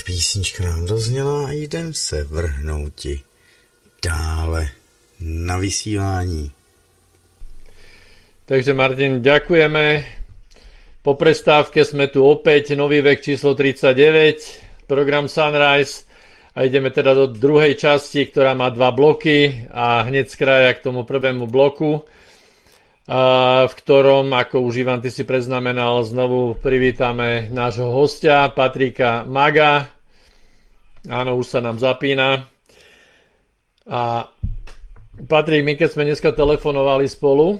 písnička nám dozněla a jdem se vrhnouti dále na vysílání. Takže Martin, ďakujeme. Po prestávke sme tu opäť, nový vek číslo 39, program Sunrise a ideme teda do druhej časti, ktorá má 2 bloky a hneď z kraja k tomu prvému bloku, v ktorom, ako už Ivan, ty si preznamenal, znovu privítame nášho hostia Patrika Maga. Áno, už sa nám zapína. A Patrik, my keď sme dneska telefonovali spolu,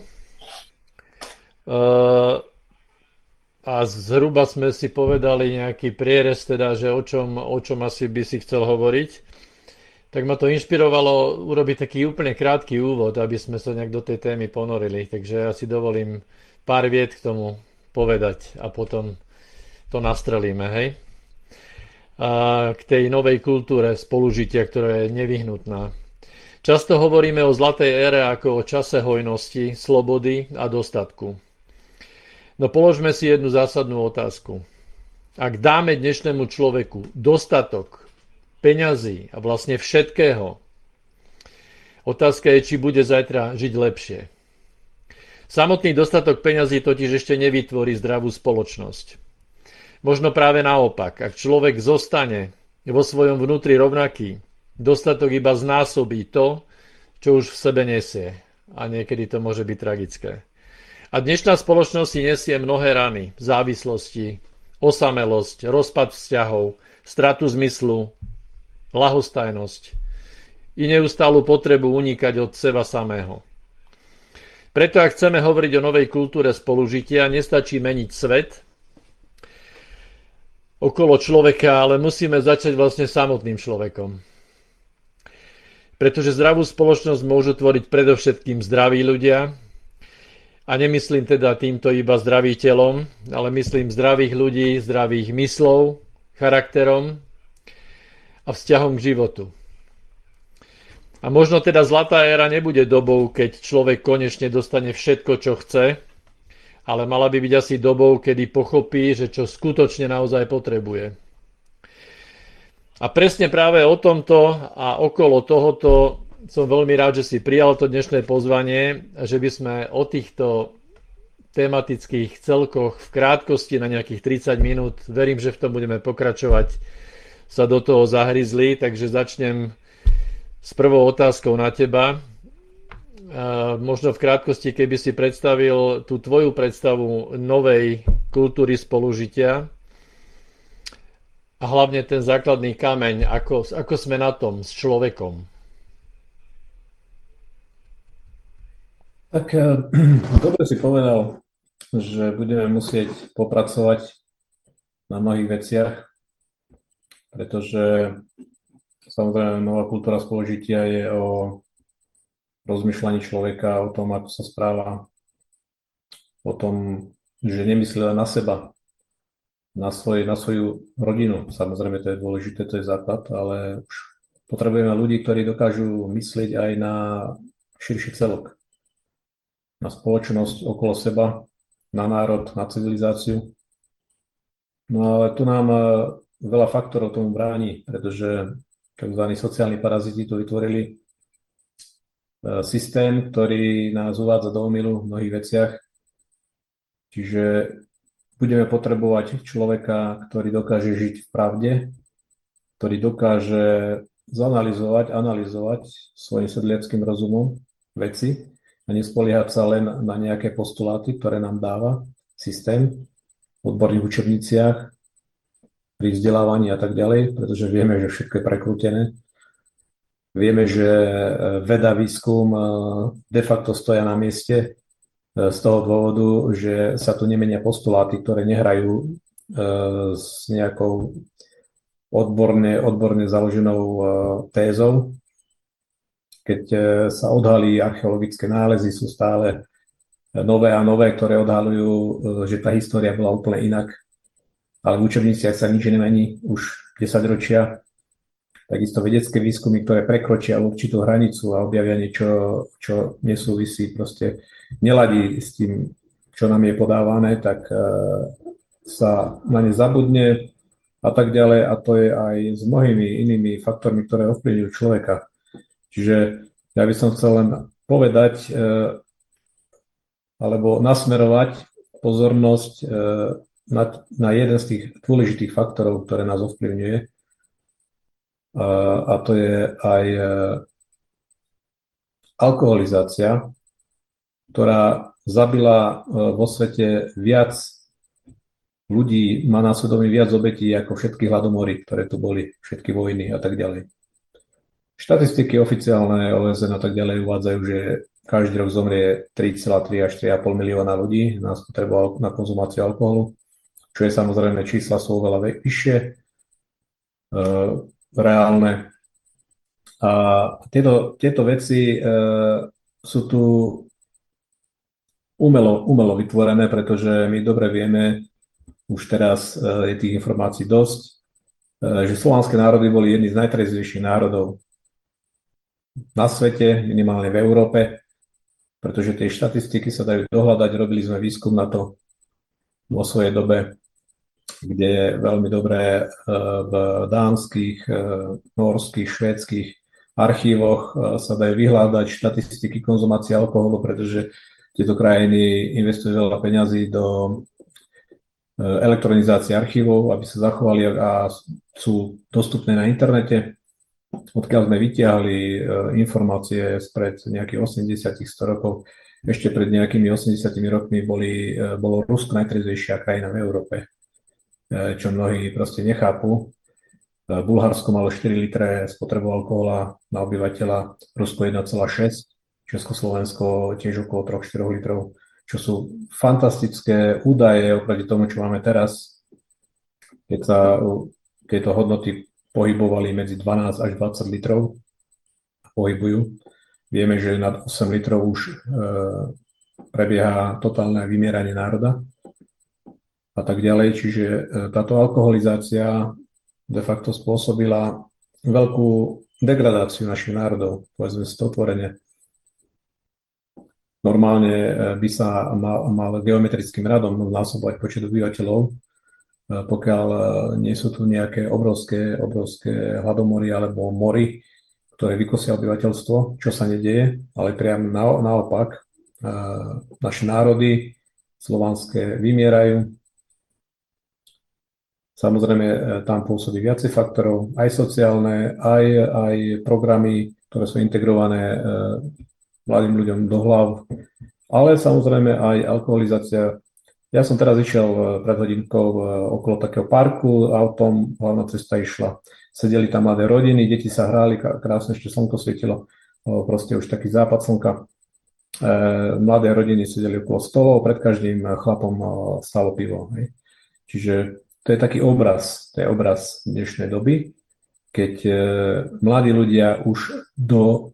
a zhruba sme si povedali nejaký prierez, teda, že o čom asi by si chcel hovoriť, tak ma to inšpirovalo urobiť taký úplne krátky úvod, aby sme sa nejak do tej témy ponorili. Takže ja si dovolím pár viet k tomu povedať a potom to nastrelíme, hej? A k tej novej kultúre spolužitia, ktorá je nevyhnutná. Často hovoríme o zlatej ére ako o čase hojnosti, slobody a dostatku. No položme si jednu zásadnú otázku. Ak dáme dnešnému človeku dostatok peňazí a vlastne všetkého, otázka je, či bude zajtra žiť lepšie. Samotný dostatok peňazí totiž ešte nevytvorí zdravú spoločnosť. Možno práve naopak, ak človek zostane vo svojom vnútri rovnaký, dostatok iba znásobí to, čo už v sebe nesie. A niekedy to môže byť tragické. A dnešná spoločnosť si nesie mnohé rany, závislosti, osamelosť, rozpad vzťahov, stratu zmyslu, ľahostajnosť i neustálu potrebu unikať od seba samého. Preto, ak chceme hovoriť o novej kultúre spolužitia, nestačí meniť svet okolo človeka, ale musíme začať vlastne samotným človekom. Pretože zdravú spoločnosť môžu tvoriť predovšetkým zdraví ľudia, a nemyslím teda týmto iba zdravým telom, ale myslím zdravých ľudí, zdravých myslov, charakterom a vzťahom k životu. A možno teda zlatá éra nebude dobou, keď človek konečne dostane všetko, čo chce, ale mala by byť asi dobou, kedy pochopí, že čo skutočne naozaj potrebuje. A presne práve o tomto a okolo tohoto som veľmi rád, že si prijal to dnešné pozvanie, že by sme o týchto tematických celkoch v krátkosti na nejakých 30 minút, verím, že v tom budeme pokračovať, sa do toho zahryzli, takže začnem s prvou otázkou na teba. Možno v krátkosti, keby si predstavil tú tvoju predstavu novej kultúry spolužitia a hlavne ten základný kameň, ako sme na tom s človekom. Tak dobre si povedal, že budeme musieť popracovať na mnohých veciach, pretože samozrejme nová kultúra spolužitia je o rozmýšľaní človeka, o tom, ako sa správa, o tom, že nemyslí len na seba, na svoju rodinu. Samozrejme, to je dôležité, to je základ, ale už potrebujeme ľudí, ktorí dokážu myslieť aj na širší celok, na spoločnosť okolo seba, na národ, na civilizáciu. No ale tu nám veľa faktorov tomu bráni, pretože tzv. Sociálni paraziti tu vytvorili systém, ktorý nás uvádza do omylu v mnohých veciach. Čiže budeme potrebovať človeka, ktorý dokáže žiť v pravde, ktorý dokáže analyzovať svojim sedliackým rozumom veci, a nespoliehať sa len na nejaké postuláty, ktoré nám dáva systém v odborných učebniciach, pri vzdelávaní a tak ďalej, pretože vieme, že všetko je prekrútené. Vieme, že veda, výskum de facto stoja na mieste z toho dôvodu, že sa tu nemenia postuláty, ktoré nehrajú s nejakou odborne založenou tézou. Keď sa odhalí archeologické nálezy, sú stále nové a nové, ktoré odhalujú, že tá história bola úplne inak. Ale v učebniciach sa nič nemení už 10 ročia. Takisto vedecké výskumy, ktoré prekročia určitú hranicu a objavia niečo, čo nesúvisí, proste neladí s tým, čo nám je podávané, tak sa na ne zabudne a a tak ďalej, a to je aj s mnohými inými faktormi, ktoré ovplyvňujú človeka. Čiže ja by som chcel len povedať alebo nasmerovať pozornosť na jeden z tých dôležitých faktorov, ktoré nás ovplyvňuje, a to je aj alkoholizácia, ktorá zabila vo svete viac ľudí, má na svedomí viac obetí ako všetky hladomory, ktoré tu boli, všetky vojny a tak ďalej. Štatistiky oficiálne OSN a tak ďalej uvádzajú, že každý rok zomrie 3,3 až 3,5 milióna ľudí na spotrebu, na konzumáciu alkoholu, čo je samozrejme, čísla sú oveľa vyššie, reálne. A tieto veci sú tu umelo vytvorené, pretože my dobre vieme, už teraz je tých informácií dosť, že slovanské národy boli jedni z najtrezvejších národov na svete, minimálne v Európe, pretože tie štatistiky sa dajú dohľadať. Robili sme výskum na to vo svojej dobe, kde veľmi dobré v dánskych, norských, švédskych archívoch sa dajú vyhľadať štatistiky konzumácie alkoholu, pretože tieto krajiny investujú veľa peňazí do elektronizácie archívov, aby sa zachovali a sú dostupné na internete, odkiaľ sme vytiahli informácie spred nejakých 80-100 rokov. Ešte pred nejakými 80 rokmi bolo Rusko najtrezvejšia krajina v Európe, čo mnohí proste nechápu. Bulharsko malo 4 litre spotrebu alkohola na obyvateľa, Rusko 1,6, Československo tiež okolo 3-4 litrov, čo sú fantastické údaje oproti tomu, čo máme teraz, keď tieto hodnoty pohybovali medzi 12 až 20 litrov, pohybujú. Vieme, že nad 8 litrov už prebieha totálne vymieranie národa a tak ďalej. Čiže táto alkoholizácia de facto spôsobila veľkú degradáciu našich národov, povedzme si to otvorene. Normálne by sa mal geometrickým radom násobovať počet obyvateľov, pokiaľ nie sú tu nejaké obrovské hladomory alebo mory, ktoré vykosia obyvateľstvo, čo sa nedieje, ale priam naopak naše národy slovanské vymierajú. Samozrejme, tam pôsobí viacej faktorov, aj sociálne, aj programy, ktoré sú integrované mladým ľuďom do hlav, ale samozrejme aj alkoholizácia. Ja som teraz išiel pred hodinkou okolo takého parku, autom, hlavná cesta išla. Sedeli tam mladé rodiny, deti sa hráli, krásne ešte slnko svietilo, proste už taký západ slnka. Mladé rodiny sedeli okolo stolov, pred každým chlapom stálo pivo. Hej. Čiže to je taký obraz, to je obraz dnešnej doby, keď mladí ľudia už do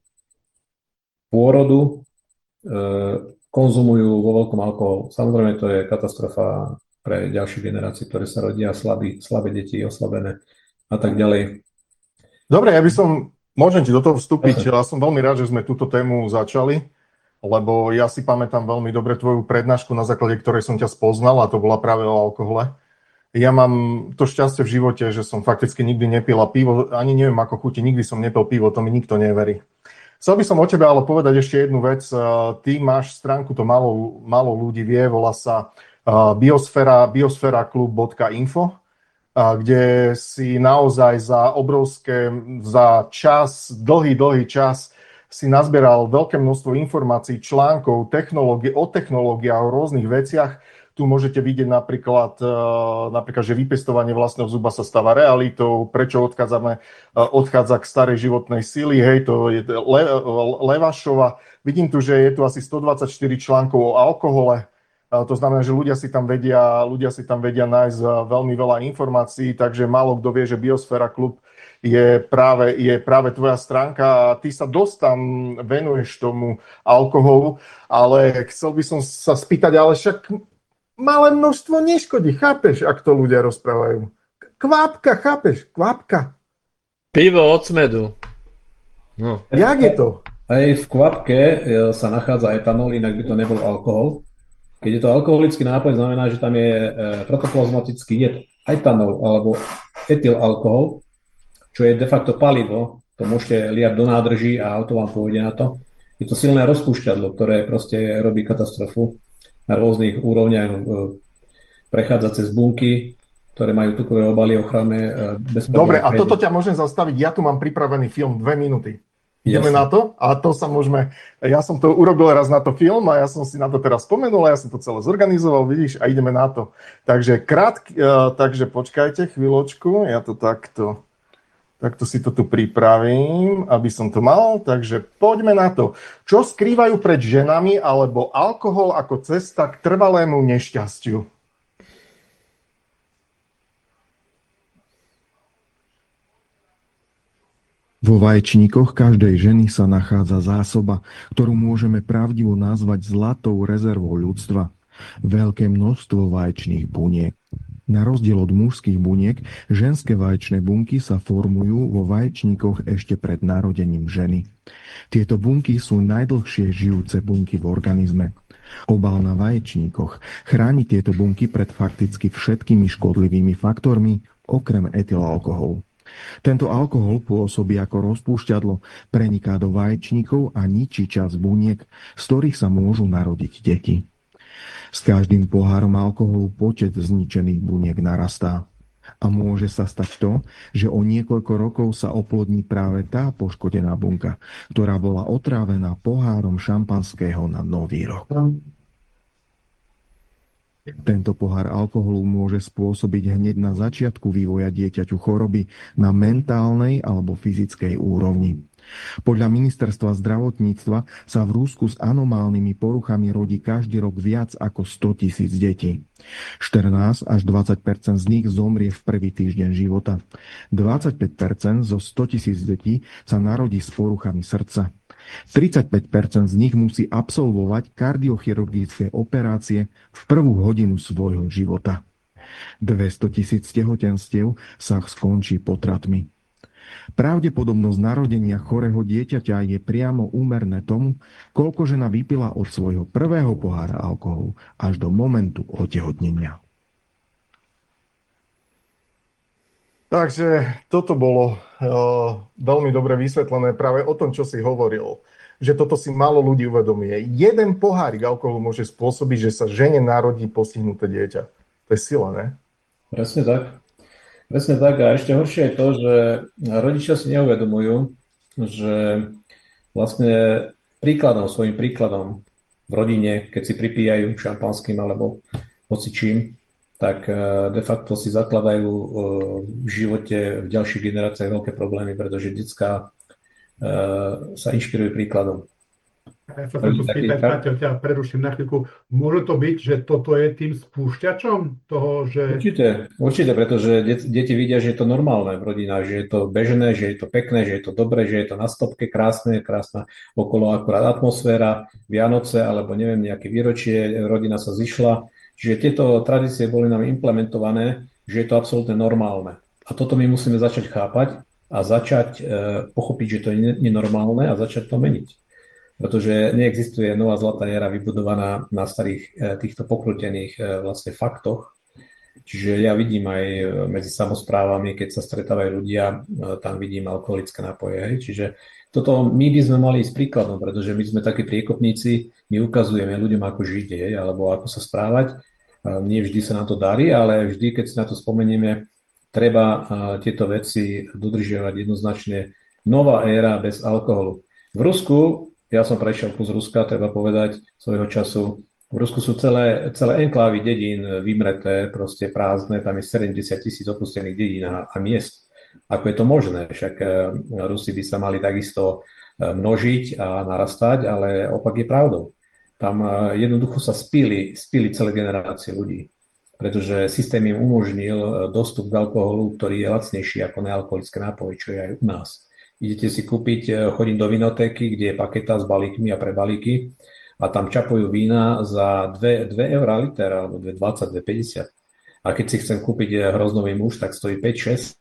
pôrodu konzumujú vo veľkom alkohol. Samozrejme, to je katastrofa pre ďalšie generácie, ktoré sa rodia slabé deti, oslabené a tak ďalej. Dobre, môžem ti do toho vstúpiť. Ja som veľmi rád, že sme túto tému začali, lebo ja si pamätám veľmi dobre tvoju prednášku, na základe ktorej som ťa spoznal, a to bola práve o alkohole. Ja mám to šťastie v živote, že som fakticky nikdy nepila pivo, ani neviem ako chutí, nikdy som nepil pivo, to mi nikto neverí. Chcel by som o tebe ale povedať ešte jednu vec. Ty máš stránku, to málo ľudí vie, volá sa biosferaklub.info, kde si naozaj za čas, dlhý čas si nazbieral veľké množstvo informácií, článkov, o technológiách, o rôznych veciach. Tu môžete vidieť napríklad, že vypestovanie vlastného zuba sa stáva realitou, prečo odchádza k starej životnej sily, hej, to je Levašova. Vidím tu, že je tu asi 124 článkov o alkohole, to znamená, že ľudia si tam vedia nájsť veľmi veľa informácií, takže málo kto vie, že Biosfera Klub je práve tvoja stránka a ty sa dosť tam venuješ tomu alkoholu, ale chcel by som sa spýtať, ale však malé množstvo neškodí, chápeš, ak to ľudia rozprávajú. Kvapka, chápeš, kvapka. Pivo od smedu. No. Jak je to? Aj v kvapke sa nachádza etanol, inak by to nebol alkohol. Keď je to alkoholický nápoj, znamená, že tam je protoplazmatický jed etanol, alebo etylalkohol, čo je de facto palivo, to môžete liať do nádrží a auto vám pôjde na to. Je to silné rozpúšťadlo, ktoré proste robí katastrofu na rôznych úrovniach, prechádza cez bunky, ktoré majú tukové obaly ochranné. Dobre, a toto ťa môžem zastaviť. Ja tu mám pripravený film 2 minúty. Ideme na to? A to sa môžeme... Ja som to urobil raz na to film a ja som si na to teraz spomenul a ja som to celé zorganizoval, vidíš, a ideme na to. Takže takže počkajte chvíľočku, ja to takto si to tu pripravím, aby som to mal. Takže poďme na to. Čo skrývajú pred ženami alebo alkohol ako cesta k trvalému nešťastiu? Vo vaječníkoch každej ženy sa nachádza zásoba, ktorú môžeme pravdivo nazvať zlatou rezervou ľudstva. Veľké množstvo vaječných buniek. Na rozdiel od mužských buniek, ženské vaječné bunky sa formujú vo vaječníkoch ešte pred narodením ženy. Tieto bunky sú najdlhšie žijúce bunky v organizme. Obal na vaječníkoch chráni tieto bunky pred fakticky všetkými škodlivými faktormi, okrem etylalkoholu. Tento alkohol pôsobí ako rozpúšťadlo, preniká do vaječníkov a ničí časť buniek, z ktorých sa môžu narodiť deti. S každým pohárom alkoholu počet zničených buniek narastá. A môže sa stať to, že o niekoľko rokov sa oplodní práve tá poškodená bunka, ktorá bola otrávená pohárom šampanského na Nový rok. Tento pohár alkoholu môže spôsobiť hneď na začiatku vývoja dieťaťu choroby na mentálnej alebo fyzickej úrovni. Podľa ministerstva zdravotníctva sa v Rusku s anomálnymi poruchami rodí každý rok viac ako 100 000 detí. 14 až 20 % z nich zomrie v prvý týždeň života. 25 % zo 100 000 detí sa narodí s poruchami srdca. 35 % z nich musí absolvovať kardiochirurgické operácie v prvú hodinu svojho života. 200 000 tehotenstiev sa skončí potratmi. Pravdepodobnosť narodenia chorého dieťaťa je priamo úmerné tomu, koľko žena vypila od svojho prvého pohára alkoholu až do momentu otehotnenia. Takže toto bolo veľmi dobre vysvetlené práve o tom, čo si hovoril. Že toto si málo ľudí uvedomuje. Jeden pohárik alkoholu môže spôsobiť, že sa žene narodí postihnuté dieťa. To je sila, ne? Presne tak. Presne tak. A ešte horšie je to, že rodičia si neuvedomujú, že vlastne svojím príkladom v rodine, keď si pripíjajú šampanským alebo hocičím, tak de facto si zakladajú v živote v ďalších generáciách veľké problémy, pretože detská sa inšpirujú príkladom. Ja sa chcem spýtať, Paťo, ťa preruším na chvíľku. Môže to byť, že toto je tým spúšťačom toho, že... Určite, pretože deti vidia, že je to normálne v rodinách, že je to bežné, že je to pekné, že je to dobré, že je to na stopke krásna okolo akurát atmosféra, Vianoce alebo neviem, nejaké výročie, rodina sa zišla. Čiže tieto tradície boli nám implementované, že je to absolútne normálne. A toto my musíme začať chápať a začať pochopiť, že to je nenormálne a začať to meniť. Pretože neexistuje nová zlatá éra vybudovaná na starých týchto pokrutených vlastne faktoch. Čiže ja vidím aj medzi samosprávami, keď sa stretávajú ľudia, tam vidím alkoholické nápoje. Hej. Čiže toto my by sme mali ísť príkladom, pretože my sme takí priekopníci, my ukazujeme ľuďom, ako žiť, alebo ako sa správať. Nie vždy sa nám to darí, ale vždy, keď si na to spomenieme, treba tieto veci dodržiavať jednoznačne. Nová éra bez alkoholu. V Rusku, ja som prešiel kus Ruska, treba povedať, svojho času, v Rusku sú celé enklávy dedín vymreté, proste prázdne, tam je 70 000 opustených dedín a miest. Ako je to možné? Však Rusi by sa mali takisto množiť a narastať, ale opak je pravdou. Tam jednoducho sa spili celé generácie ľudí, pretože systém im umožnil dostup k alkoholu, ktorý je lacnejší ako nealkoholické nápoje, čo je aj u nás. Idete si kúpiť, chodím do vinotéky, kde je paketa s balíkmi a pre balíky a tam čapujú vína za 2 eur liter, alebo 2,20, 2,50. A keď si chcem kúpiť hroznový muž, tak stojí 5, 6,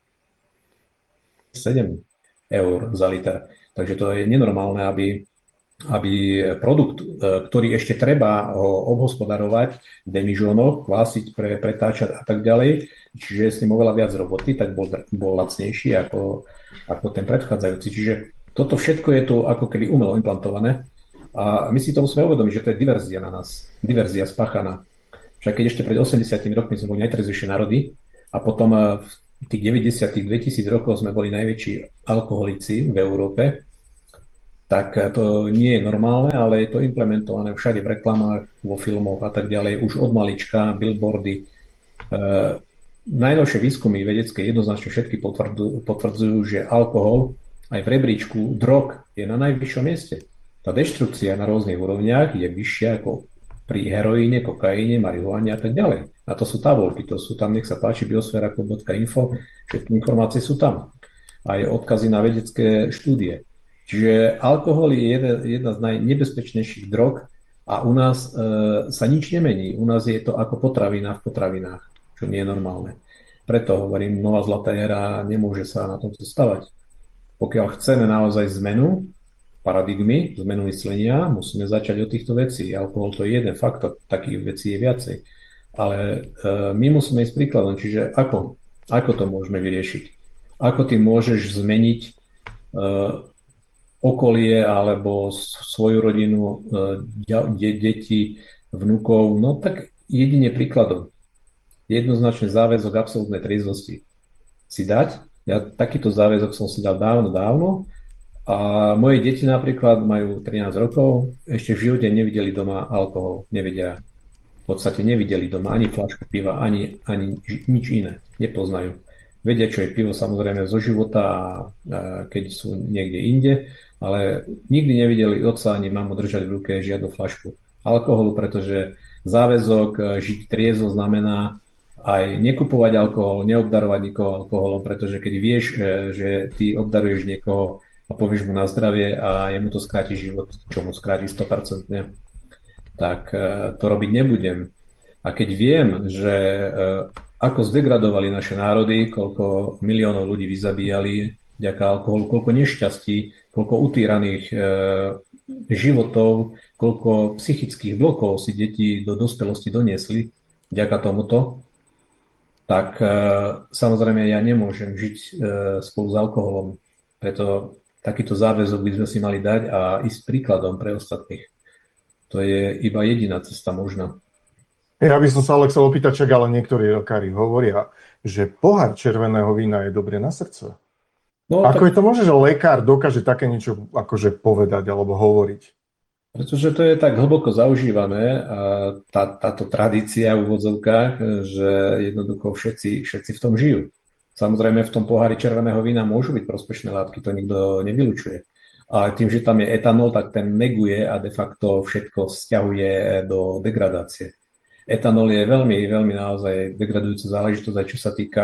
7 eur za liter. Takže to je nenormálne, aby aby produkt, ktorý ešte treba obhospodarovať v demižónoch, kvásiť, pretáčať a tak ďalej, čiže je s ním oveľa viac roboty, tak bol lacnejší ako ten predchádzajúci. Čiže toto všetko je tu ako keby umelo implantované a my si to musíme uvedomiť, že to je diverzia na nás, diverzia spáchaná. Však keď ešte pred 80 rokmi sme boli najtrezvejšie národy a potom v tých 90 2000 rokov sme boli najväčší alkoholici v Európe, tak to nie je normálne, ale je to implementované všade v reklamách, vo filmoch a tak ďalej, už od malička, billboardy. Najnovšie výskumy vedecké jednoznačne všetky potvrdzujú, že alkohol aj v rebríčku drog je na najvyššom mieste. Tá deštrukcia na rôznych úrovniach je vyššia ako pri heroíne, kokaine, marihuane a tak ďalej. A to sú tabulky, to sú tam, nech sa páči, biosfera.info, všetky informácie sú tam. Aj odkazy na vedecké štúdie. Čiže alkohol je jedna z najnebezpečnejších drog a u nás sa nič nemení. U nás je to ako potravina v potravinách, čo nie je normálne. Preto hovorím, nová zlatá éra nemôže sa na tomto stavať. Pokiaľ chceme naozaj zmenu paradigmy, zmenu myslenia, musíme začať od týchto vecí. Alkohol to je jeden faktor, takých vecí je viacej. Ale my musíme ísť príkladom, čiže ako to môžeme vyriešiť? Ako ty môžeš zmeniť okolie alebo svoju rodinu, deti, vnukov? No tak jedine príkladom. Jednoznačne záväzok absolútnej triezvosti si dať. Ja takýto záväzok som si dal dávno. A moje deti napríklad majú 13 rokov, ešte v živote nevideli doma alkohol, nevedia. V podstate nevideli doma ani fľašku piva, ani nič iné, nepoznajú. Vedia, čo je pivo samozrejme zo života, keď sú niekde inde, ale nikdy nevideli otca ani mamu držať v ruke žiadnu fľašku alkoholu, pretože záväzok žiť triezvo znamená aj nekupovať alkohol, neobdarovať nikoho alkoholom, pretože keď vieš, že ty obdaruješ niekoho a povieš mu na zdravie a jemu to skráti život, čo mu skráti 100%, tak to robiť nebudem. A keď viem, že ako zdegradovali naše národy, koľko miliónov ľudí vyzabíjali vďaka alkoholu, koľko nešťastí, koľko utýraných životov, koľko psychických blokov si deti do dospelosti doniesli vďaka tomuto, tak samozrejme ja nemôžem žiť spolu s alkoholom. Preto takýto záväzok by sme si mali dať a ísť príkladom pre ostatných. To je iba jediná cesta možná. Ja by som sa ale chcel opýtať, čak ale niektorí lekári hovoria, že pohár červeného vína je dobre na srdce. No, ako je to možné, že lekár dokáže také niečo akože povedať alebo hovoriť? Pretože to je tak hlboko zaužívané, táto tradícia v úvodzovkách, že jednoducho všetci v tom žijú. Samozrejme v tom pohári červeného vína môžu byť prospešné látky, to nikto nevylučuje. Ale tým, že tam je etanol, tak ten neguje a de facto všetko vzťahuje do degradácie. Etanol je veľmi naozaj degradujúca záležitosť, aj čo sa týka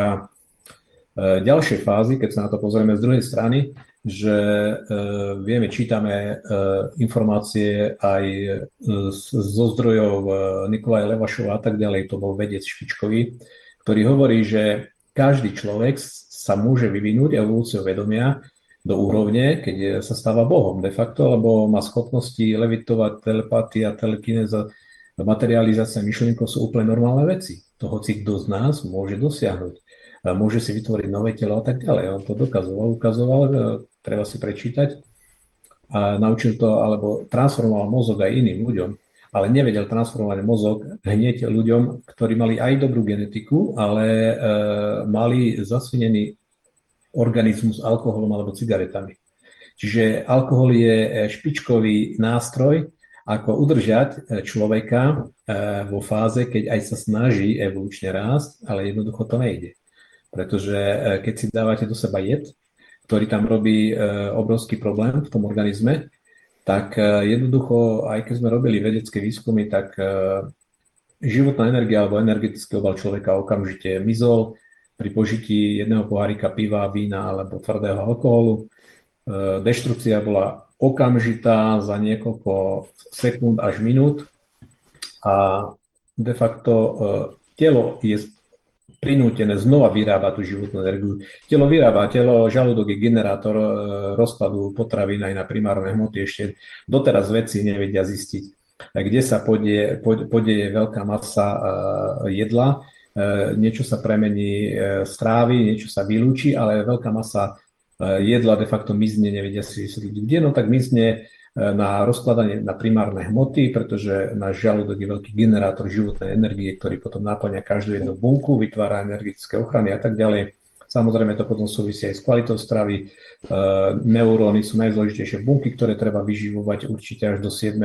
ďalšej fázy, keď sa na to pozrieme z druhej strany, že vieme, čítame informácie aj zo zdrojov Nikolaja Levašova a tak ďalej, to bol vedec špičkový, ktorý hovorí, že každý človek sa môže vyvinúť evolúciou vedomia do úrovne, keď sa stáva Bohom de facto, lebo má schopnosti levitovať, telepatia, telekinéza, materializácia myšlienkov sú úplne normálne veci. To hoci kto z nás môže dosiahnuť. Môže si vytvoriť nové telo a tak ďalej. On to ukazoval, treba si prečítať. A naučil to, alebo transformoval mozog aj iným ľuďom, ale nevedel transformovať mozog hneď ľuďom, ktorí mali aj dobrú genetiku, ale mali zasvinený organizmus alkoholom alebo cigaretami. Čiže alkohol je špičkový nástroj, ako udržať človeka vo fáze, keď aj sa snaží evolučne rásť, ale jednoducho to nejde. Pretože keď si dávate do seba jed, ktorý tam robí obrovský problém v tom organizme, tak jednoducho, aj keď sme robili vedecké výskumy, tak životná energia alebo energetický obal človeka okamžite mizol pri požití jedného pohárika piva, vína alebo tvrdého alkoholu. Deštrukcia bola okamžitá za niekoľko sekúnd až minút a de facto telo je prinútené znova vyrábať tú životnú energiu. Telo vyrába, žalúdok je generátor rozpadu potravín aj na primárne hmoty. Ešte doteraz vedci nevedia zistiť, kde sa podieje veľká masa jedla. Niečo sa premení z trávy, niečo sa vylúči, ale veľká masa jedla de facto mizne, nevedia si vysvetliť kde, no tak mizne na rozkladanie na primárne hmoty, pretože náš žalúdok je veľký generátor životnej energie, ktorý potom náplňa každú jednu bunku, vytvára energetické ochrany a tak ďalej. Samozrejme to potom súvisí aj s kvalitou stravy. Neuróny sú najdôležitejšie bunky, ktoré treba vyživovať určite až do 7.